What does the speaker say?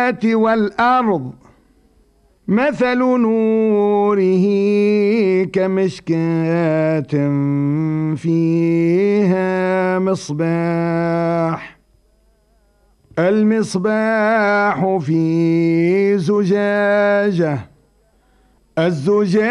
السماوات والأرض مثل نوره كمشكاة فيها مصباح المصباح في زجاجة